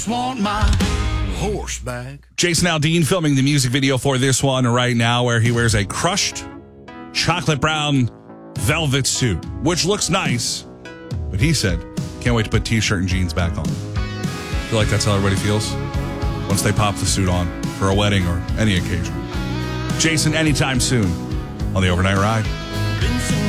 Want my horse back. Jason Aldean filming the music video for this one right now, where he wears a crushed chocolate brown velvet suit, which looks nice, but he said, can't wait to put t-shirt and jeans back on. I feel like that's how everybody feels once they pop the suit on for a wedding or any occasion. Jason, anytime soon on the Overnight Ride.